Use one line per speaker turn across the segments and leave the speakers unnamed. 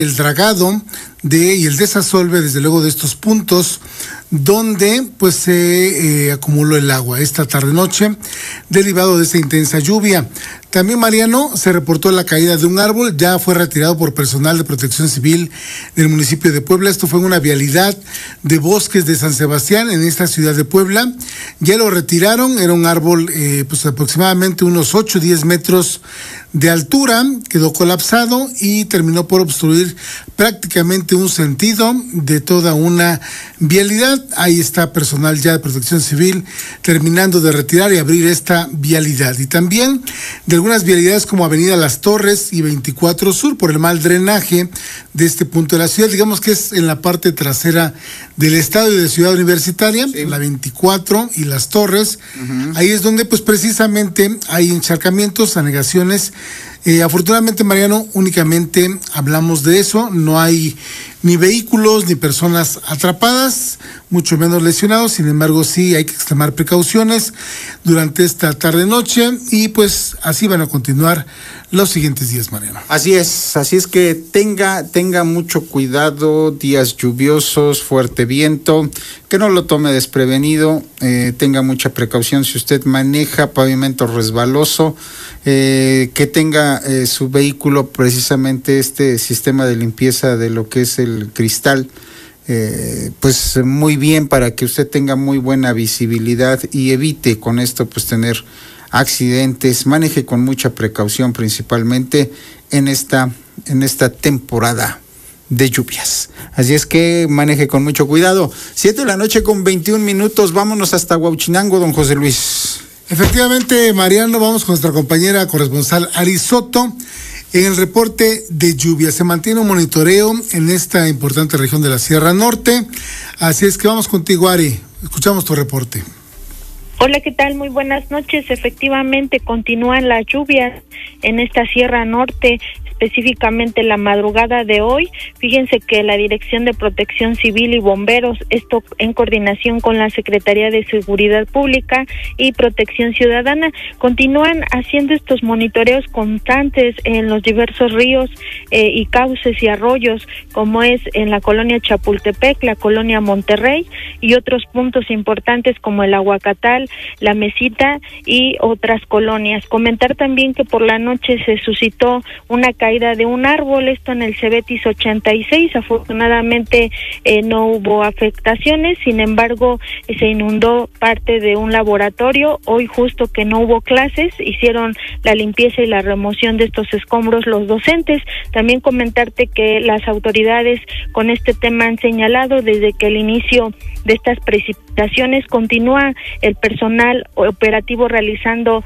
el dragado y el desasolve, desde luego, de estos puntos donde pues se acumuló el agua esta tarde-noche derivado de esta intensa lluvia. También, Mariano, se reportó la caída de un árbol, ya fue retirado por personal de Protección Civil del municipio de Puebla. Esto fue en una vialidad de Bosques de San Sebastián, en esta ciudad de Puebla. Ya lo retiraron, era un árbol pues aproximadamente unos 8 o 10 metros de altura, quedó colapsado y terminó por obstruir prácticamente un sentido de toda una vialidad. Ahí está personal ya de Protección Civil terminando de retirar y abrir esta vialidad. Y también de algunas vialidades como Avenida Las Torres y 24 Sur por el mal drenaje de este punto de la ciudad. Digamos que es en la parte trasera del estadio de Ciudad Universitaria, sí. La 24 y Las Torres. Uh-huh. Ahí es donde pues precisamente hay encharcamientos, anegaciones. Afortunadamente, Mariano, únicamente hablamos de eso, no hay ni vehículos ni personas atrapadas, mucho menos lesionados. Sin embargo, sí hay que extremar precauciones durante esta tarde-noche y pues así van a continuar los siguientes días, Mariano.
Así es que tenga mucho cuidado, días lluviosos, fuerte viento, que no lo tome desprevenido, tenga mucha precaución si usted maneja pavimento resbaloso, que tenga su vehículo precisamente este sistema de limpieza de lo que es el cristal, pues muy bien, para que usted tenga muy buena visibilidad y evite con esto pues tener accidentes. Maneje con mucha precaución, principalmente en esta temporada de lluvias. Así es que maneje con mucho cuidado. 7:21 p.m, vámonos hasta Huauchinango, don José Luis.
Efectivamente, Mariano, vamos con nuestra compañera corresponsal Ari Soto en el reporte de lluvia. Se mantiene un monitoreo en esta importante región de la Sierra Norte, así es que vamos contigo, Ari, escuchamos tu reporte.
Hola, ¿qué tal? Muy buenas noches. Efectivamente, continúan las lluvias en esta Sierra Norte, específicamente la madrugada de hoy. Fíjense que la Dirección de Protección Civil y Bomberos, esto en coordinación con la Secretaría de Seguridad Pública y Protección Ciudadana, continúan haciendo estos monitoreos constantes en los diversos ríos y cauces y arroyos, como es en la colonia Chapultepec, la colonia Monterrey y otros puntos importantes como el Aguacatal, la Mesita y otras colonias. Comentar también que por la noche se suscitó una caída de un árbol, esto en el Cebetis 86, afortunadamente no hubo afectaciones, sin embargo se inundó parte de un laboratorio. Hoy, justo que no hubo clases, hicieron la limpieza y la remoción de estos escombros los docentes. También comentarte que las autoridades con este tema han señalado desde que el inicio de estas precipitaciones continúa el personal operativo realizando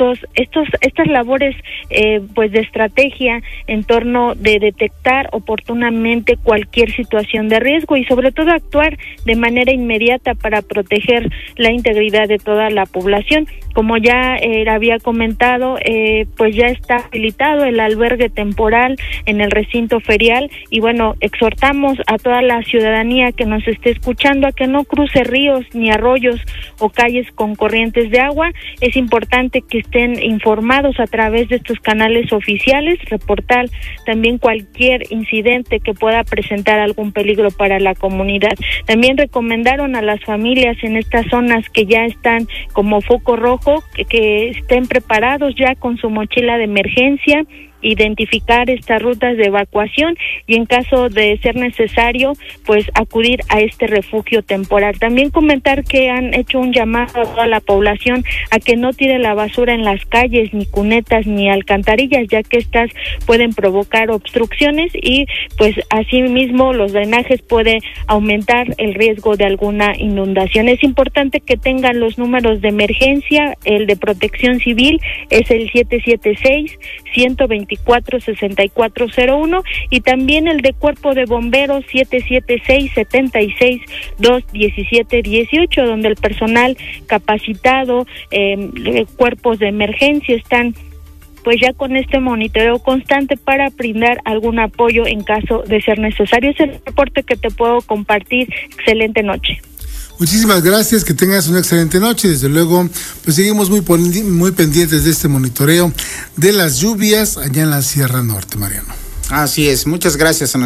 estas labores pues de estrategia en torno de detectar oportunamente cualquier situación de riesgo y sobre todo actuar de manera inmediata para proteger la integridad de toda la población. Como ya había comentado, pues ya está habilitado el albergue temporal en el recinto ferial y bueno, exhortamos a toda la ciudadanía que nos esté escuchando a que no cruce ríos ni arroyos o calles con corrientes de agua. Es importante que estén informados a través de estos canales oficiales, reportar también cualquier incidente que pueda presentar algún peligro para la comunidad. También recomendaron a las familias en estas zonas que ya están como foco rojo que estén preparados ya con su mochila de emergencia, identificar estas rutas de evacuación y en caso de ser necesario pues acudir a este refugio temporal. También comentar que han hecho un llamado a toda la población a que no tire la basura en las calles, ni cunetas ni alcantarillas, ya que estas pueden provocar obstrucciones y pues asimismo los drenajes pueden aumentar el riesgo de alguna inundación. Es importante que tengan los números de emergencia. El de Protección Civil es el 776-124-6401 y también el de Cuerpo de Bomberos 776-76-217-18, donde el personal capacitado, cuerpos de emergencia están pues ya con este monitoreo constante para brindar algún apoyo en caso de ser necesario. Es el reporte que te puedo compartir. Excelente noche.
Muchísimas gracias, que tengas una excelente noche. Desde luego, pues seguimos muy pendientes de este monitoreo de las lluvias allá en la Sierra Norte, Mariano.
Así es, muchas gracias a